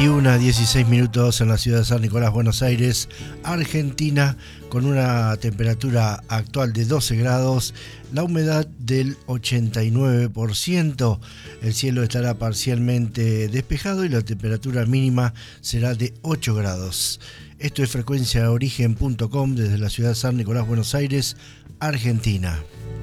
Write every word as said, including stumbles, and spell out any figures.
veintiuna a dieciséis minutos en la ciudad de San Nicolás, Buenos Aires, Argentina, con una temperatura actual de doce grados, la humedad del ochenta y nueve por ciento, el cielo estará parcialmente despejado y la temperatura mínima será de ocho grados. Esto es frecuencia origen punto com desde la ciudad de San Nicolás, Buenos Aires, Argentina.